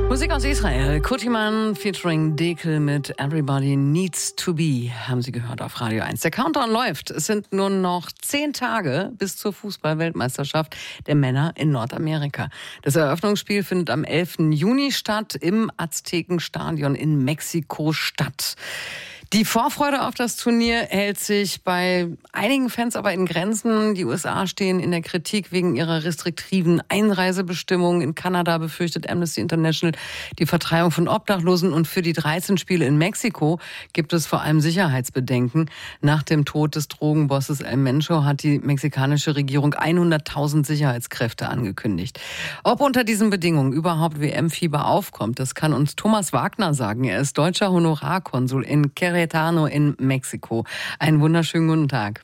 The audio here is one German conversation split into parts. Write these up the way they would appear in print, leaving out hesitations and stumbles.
Musik aus Israel. Kutiman featuring Dekel mit Everybody Needs to Be, haben Sie gehört auf Radio 1. Der Countdown läuft. Es sind nur noch 10 Tage bis zur Fußball-Weltmeisterschaft der Männer in Nordamerika. Das Eröffnungsspiel findet am 11. Juni statt im Aztekenstadion in Mexiko-Stadt. Die Vorfreude auf das Turnier hält sich bei einigen Fans aber in Grenzen. Die USA stehen in der Kritik wegen ihrer restriktiven Einreisebestimmungen. In Kanada befürchtet Amnesty International die Vertreibung von Obdachlosen. Und für die 13 Spiele in Mexiko gibt es vor allem Sicherheitsbedenken. Nach dem Tod des Drogenbosses El Mencho hat die mexikanische Regierung 100.000 Sicherheitskräfte angekündigt. Ob unter diesen Bedingungen überhaupt WM-Fieber aufkommt, das kann uns Thomas Wagner sagen. Er ist deutscher Honorarkonsul in Querétaro in Mexiko. Einen wunderschönen guten Tag.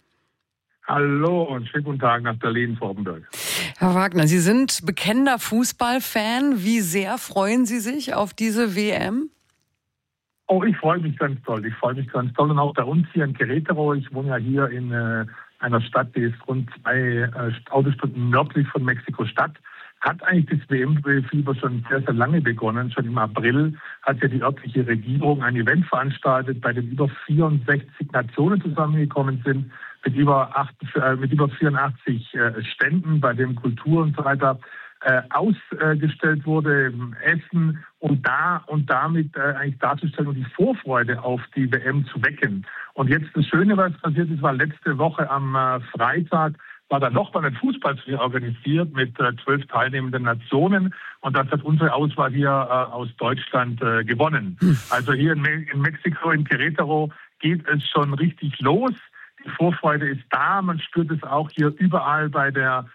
Hallo und schönen guten Tag nach Berlin-Vorarlberg. Herr Wagner, Sie sind bekennender Fußballfan. Wie sehr freuen Sie sich auf diese WM? Oh, ich freue mich ganz toll. Und auch bei uns hier in Querétaro. Ich wohne ja hier in einer Stadt, die ist rund 2 Autostunden nördlich von Mexiko-Stadt. Hat eigentlich das WM-Fieber schon sehr, sehr lange begonnen. Schon im April hat ja die örtliche Regierung ein Event veranstaltet, bei dem über 64 Nationen zusammengekommen sind, mit über 84 Ständen, bei dem Kultur und so weiter ausgestellt wurde, Essen und damit eigentlich darzustellen und die Vorfreude auf die WM zu wecken. Und jetzt das Schöne, was passiert ist, war letzte Woche am Freitag, war dann nochmal ein Fußballturnier organisiert mit 12 teilnehmenden Nationen. Und das hat unsere Auswahl hier aus Deutschland gewonnen. Also hier in Mexiko, in Querétaro, geht es schon richtig los. Die Vorfreude ist da. Man spürt es auch hier überall bei der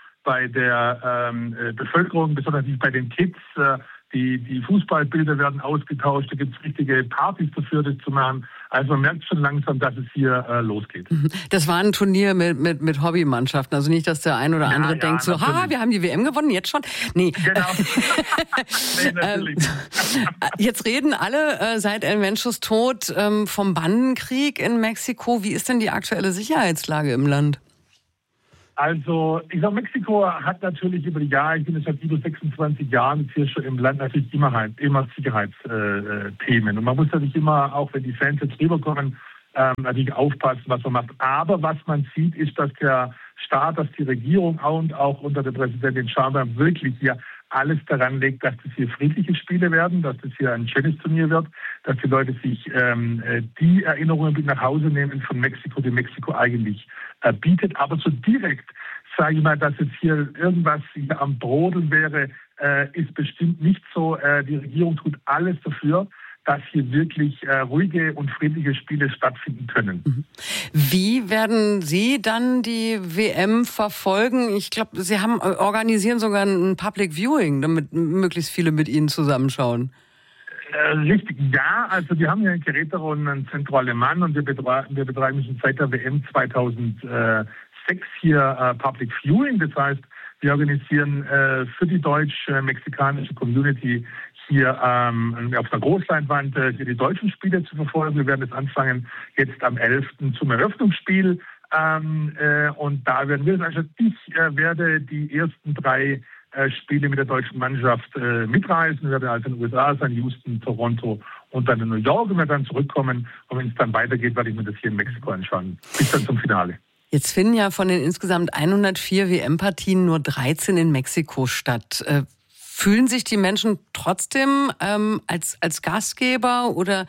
Bevölkerung, besonders bei den Kids. Die Fußballbilder werden ausgetauscht, da gibt es richtige Partys dafür, das zu machen. Also man merkt schon langsam, dass es hier losgeht. Das war ein Turnier mit Hobbymannschaften, also nicht, dass der ein oder andere denkt so, wir haben die WM gewonnen, jetzt schon? Nee. Genau. Nee, natürlich. Jetzt reden alle seit El Menchos Tod vom Bandenkrieg in Mexiko. Wie ist denn die aktuelle Sicherheitslage im Land? Also, ich sage, Mexiko hat natürlich über die Jahre, ich bin seit über 26 Jahren jetzt hier schon im Land, natürlich immer Sicherheitsthemen. Und man muss natürlich immer, auch wenn die Fans jetzt rüberkommen, natürlich aufpassen, was man macht. Aber was man sieht, ist, dass der Staat, dass die Regierung und auch unter der Präsidentin Sheinbaum wirklich hier alles daran legt, dass das hier friedliche Spiele werden, dass das hier ein schönes Turnier wird, dass die Leute sich die Erinnerungen mit nach Hause nehmen von Mexiko, die Mexiko eigentlich bietet. Aber so direkt, sage ich mal, dass jetzt hier irgendwas hier am Brodeln wäre, ist bestimmt nicht so. Die Regierung tut alles dafür, dass hier wirklich ruhige und friedliche Spiele stattfinden können. Wie werden Sie dann die WM verfolgen? Ich glaube, Sie organisieren sogar ein Public Viewing, damit möglichst viele mit Ihnen zusammenschauen. Richtig, ja. Also wir haben hier in Querétaro einen Centro Alemán und wir betreiben schon seit der WM 2006 hier Public Viewing. Das heißt, wir organisieren für die deutsch-mexikanische Community hier auf der Großleinwand hier die deutschen Spiele zu verfolgen. Wir werden jetzt anfangen jetzt am 11. zum Eröffnungsspiel. Und da werden wir also ich werde die ersten 3 Spiele mit der deutschen Mannschaft mitreisen. Wir werden also in den USA sein, Houston, Toronto und dann in New York. Und wir dann zurückkommen. Und wenn es dann weitergeht, werde ich mir das hier in Mexiko anschauen. Bis dann zum Finale. Jetzt finden ja von den insgesamt 104 WM-Partien nur 13 in Mexiko statt. Fühlen sich die Menschen trotzdem als Gastgeber oder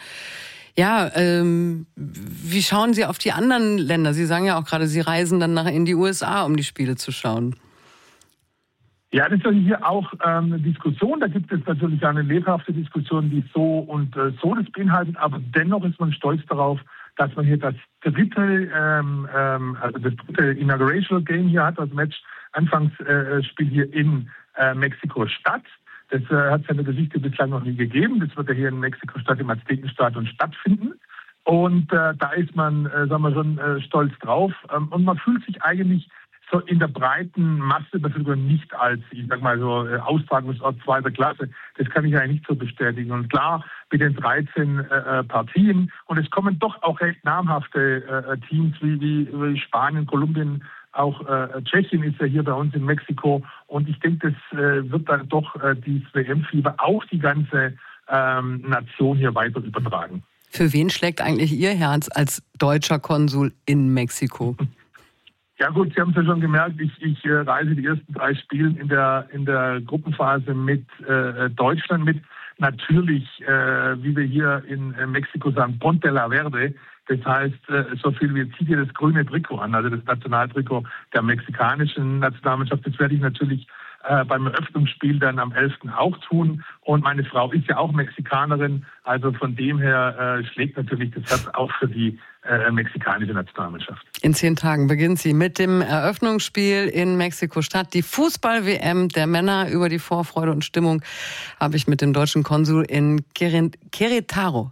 wie schauen Sie auf die anderen Länder? Sie sagen ja auch gerade, Sie reisen dann in die USA, um die Spiele zu schauen. Ja, das ist ja hier auch eine Diskussion. Da gibt es natürlich eine lebhafte Diskussion, die so und so das beinhaltet. Aber dennoch ist man stolz darauf, dass man hier das dritte Inauguration Game hier hat, das Match Anfangsspiel hier in Mexiko-Stadt. Das hat es in der Geschichte bislang noch nie gegeben. Das wird ja hier in Mexiko-Stadt im Aztekenstadion stattfinden. Und da ist man, sagen wir schon, stolz drauf. Und man fühlt sich eigentlich so in der breiten Masse Bevölkerung nicht als, ich sag mal so, Austragungsort 2. Klasse. Das kann ich eigentlich nicht so bestätigen. Und klar, mit den 13 Partien. Und es kommen doch auch recht namhafte Teams wie Spanien, Kolumbien, Auch Tschechien ist ja hier bei uns in Mexiko. Und ich denke, das wird dann doch dieses WM-Fieber auch die ganze Nation hier weiter übertragen. Für wen schlägt eigentlich Ihr Herz als deutscher Konsul in Mexiko? Ja gut, Sie haben es ja schon gemerkt, ich reise die ersten 3 Spiele in der Gruppenphase mit Deutschland mit. Natürlich, wie wir hier in Mexiko sagen, Ponte la Verde. Das heißt, so viel wie zieht ihr das grüne Trikot an, also das Nationaltrikot der mexikanischen Nationalmannschaft. Das werde ich natürlich beim Eröffnungsspiel dann am 11. auch tun. Und meine Frau ist ja auch Mexikanerin, also von dem her schlägt natürlich das Herz auch für die mexikanische Nationalmannschaft. In 10 Tagen beginnt sie mit dem Eröffnungsspiel in Mexiko-Stadt. Die Fußball-WM der Männer. Über die Vorfreude und Stimmung habe ich mit dem deutschen Konsul in Querétaro.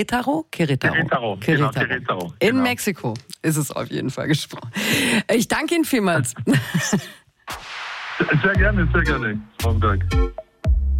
In Mexiko ist es auf jeden Fall gesprochen. Ich danke Ihnen vielmals. Sehr gerne, Frau Berg.